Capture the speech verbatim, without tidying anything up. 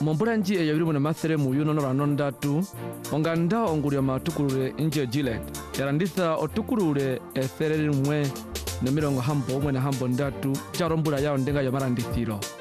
Mombura nji e yabiru na mathere mu yuno no ranondatu onganda onguria matukurure nje Gilead yaranditha otukurure ethereri mwe na mirongo hambo mwe na hambo ndatu charombura yao ndenga ya marandithiro.